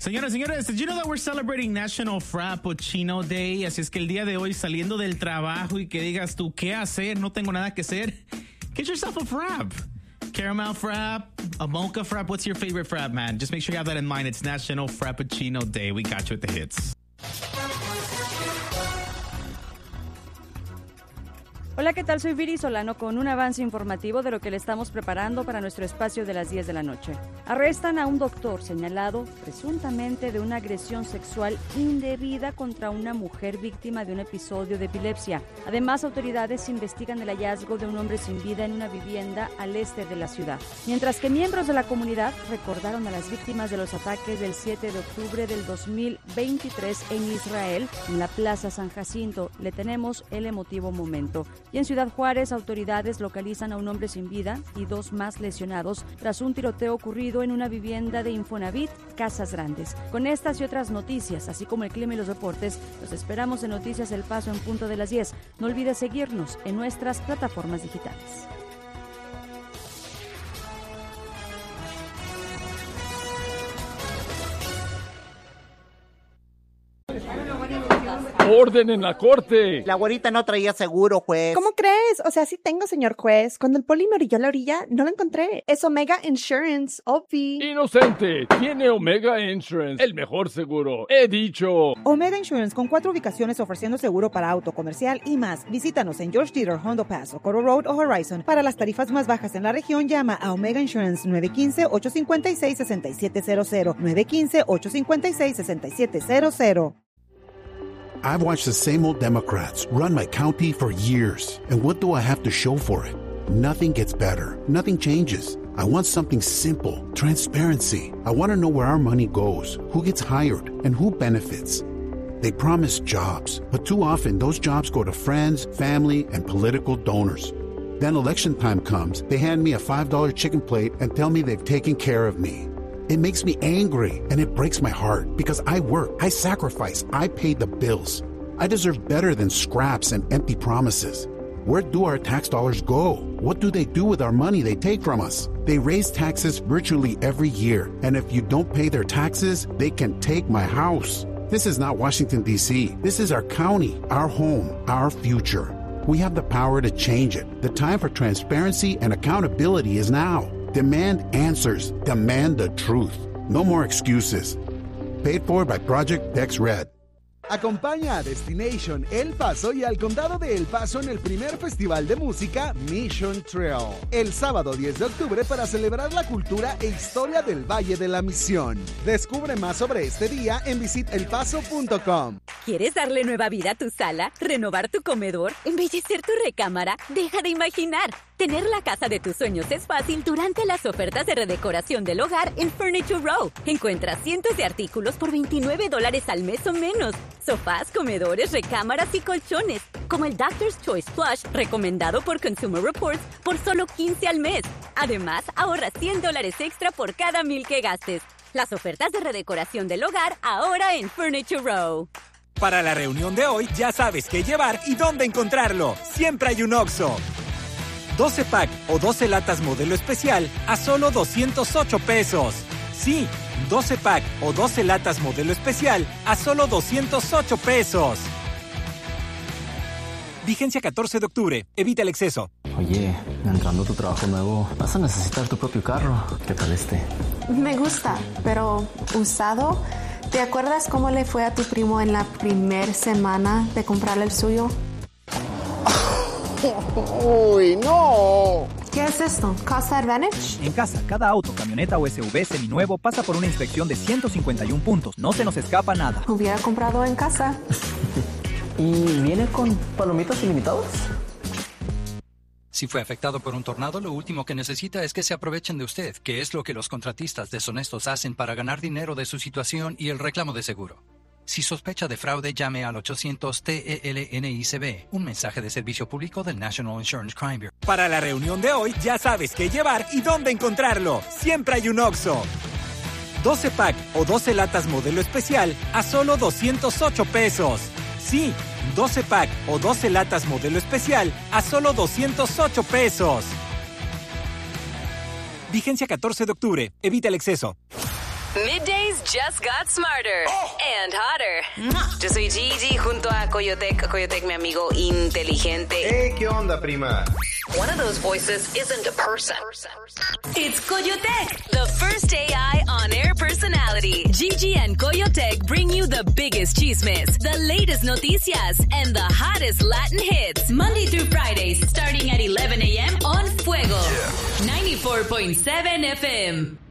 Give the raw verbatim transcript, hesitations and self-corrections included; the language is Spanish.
Señoras y señores, did you know that we're celebrating National Frappuccino Day? Así es que el día de hoy, saliendo del trabajo y que digas tú, ¿qué hacer? No tengo nada que hacer. Get yourself a frap. Caramel frap, a mocha frap. What's your favorite frap, man? Just make sure you have that in mind. It's National Frappuccino Day. We got you with the hits. Hola, ¿qué tal? Soy Viri Solano con un avance informativo de lo que le estamos preparando para nuestro espacio de las diez de la noche. Arrestan a un doctor señalado presuntamente de una agresión sexual indebida contra una mujer víctima de un episodio de epilepsia. Además, autoridades investigan el hallazgo de un hombre sin vida en una vivienda al este de la ciudad. Mientras que miembros de la comunidad recordaron a las víctimas de los ataques del siete de octubre del dos mil veintitrés en Israel, en la Plaza San Jacinto. Le tenemos el emotivo momento. Y en Ciudad Juárez, autoridades localizan a un hombre sin vida y dos más lesionados tras un tiroteo ocurrido en una vivienda de Infonavit, Casas Grandes. Con estas y otras noticias, así como el clima y los deportes, los esperamos en Noticias El Paso en punto de las diez. No olvides seguirnos en nuestras plataformas digitales. ¡Orden en la corte! La güerita no traía seguro, juez. ¿Cómo crees? O sea, sí tengo, señor juez. Cuando el poli me orilló a la orilla, no lo encontré. Es Omega Insurance, obvi. ¡Inocente! Tiene Omega Insurance, el mejor seguro. ¡He dicho! Omega Insurance, con cuatro ubicaciones ofreciendo seguro para auto, comercial y más. Visítanos en George Dieter, Hondo Pass, Socorro Road o Horizon. Para las tarifas más bajas en la región, llama a Omega Insurance nueve uno cinco, ocho cinco seis, seis siete cero cero. nueve uno cinco, ocho cinco seis, seis siete cero cero. I've watched the same old Democrats run my county for years. And what do I have to show for it? Nothing gets better. Nothing changes. I want something simple. Transparency. I want to know where our money goes, who gets hired, and who benefits. They promise jobs, but too often those jobs go to friends, family, and political donors. Then election time comes, they hand me a five dollar chicken plate and tell me they've taken care of me. It makes me angry, and it breaks my heart because I work, I sacrifice, I pay the bills. I deserve better than scraps and empty promises. Where do our tax dollars go? What do they do with our money they take from us? They raise taxes virtually every year, and if you don't pay their taxes, they can take my house. This is not Washington, D C This is our county, our home, our future. We have the power to change it. The time for transparency and accountability is now. Demand answers. Demand the truth. No more excuses. Paid for by Project Dex Red. Acompaña a Destination El Paso y al Condado de El Paso en el primer festival de música Mission Trail, el sábado diez de octubre para celebrar la cultura e historia del Valle de la Misión. Descubre más sobre este día en visit el paso punto com. ¿Quieres darle nueva vida a tu sala? ¿Renovar tu comedor? ¿Embellecer tu recámara? Deja de imaginar. Tener la casa de tus sueños es fácil durante las ofertas de redecoración del hogar en Furniture Row. Encuentra cientos de artículos por veintinueve dólares al mes o menos. Sofás, comedores, recámaras y colchones, como el Doctor's Choice Plush, recomendado por Consumer Reports, por solo quince al mes. Además, ahorra cien dólares extra por cada mil que gastes. Las ofertas de redecoración del hogar ahora en Furniture Row. Para la reunión de hoy, ya sabes qué llevar y dónde encontrarlo. Siempre hay un Oxxo. doce pack o doce latas modelo especial a solo doscientos ocho pesos. Sí, doce pack o doce latas modelo especial a solo doscientos ocho pesos. Vigencia catorce de octubre. Evita el exceso. Oye, entrando a tu trabajo nuevo, vas a necesitar tu propio carro. ¿Qué tal este? Me gusta, pero usado. ¿Te acuerdas cómo le fue a tu primo en la primer semana de comprarle el suyo? ¡Uy, no! ¿Qué es esto? ¿Cost Advantage? En casa, cada auto, camioneta o S U V seminuevo pasa por una inspección de ciento cincuenta y uno puntos. No se nos escapa nada. Hubiera comprado en casa. ¿Y viene con palomitas ilimitadas? Si fue afectado por un tornado, lo último que necesita es que se aprovechen de usted, que es lo que los contratistas deshonestos hacen para ganar dinero de su situación y el reclamo de seguro. Si sospecha de fraude, llame al ochocientos T E L N I C B, un mensaje de servicio público del National Insurance Crime Bureau. Para la reunión de hoy, ya sabes qué llevar y dónde encontrarlo. Siempre hay un Oxxo. doce pack o doce latas modelo especial a solo doscientos ocho pesos. Sí, doce pack o doce latas modelo especial a solo doscientos ocho pesos. Vigencia catorce de octubre. Evita el exceso. Middays just got smarter and hotter. Yo soy Gigi junto a Coyotec. Coyotec, mi amigo inteligente. Hey, ¿qué onda, prima? One of those voices isn't a person. It's Coyotec, the first A I on-air personality. Gigi and Coyotec bring you the biggest chismes, the latest noticias, and the hottest Latin hits. Monday through Fridays, starting at eleven a.m. on Fuego. Yeah. ninety-four point seven F M.